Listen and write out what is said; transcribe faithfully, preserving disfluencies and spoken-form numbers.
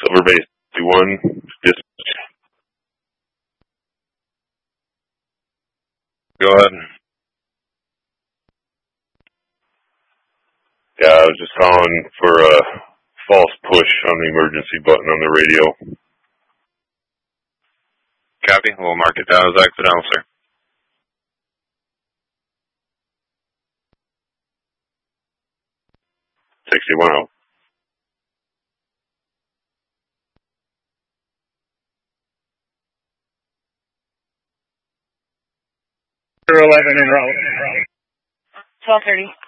Silver Base one, just go ahead. Yeah, I was just calling for a false push on the emergency button on the radio. Copy. We'll mark it down as accidental, sir. sixty-one oh. eleven en route. twelve thirty.